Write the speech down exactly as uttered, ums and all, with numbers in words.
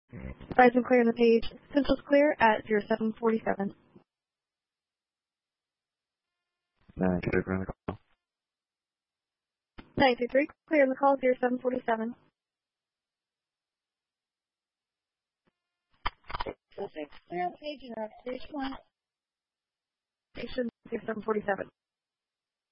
Advise and clear on the page. Central's clear at zero seven forty-seven. nine two three, clear on the call. nine two three, clear on the call, zero seven forty-seven. Clear on the page, and station one. Station zero seven forty-seven.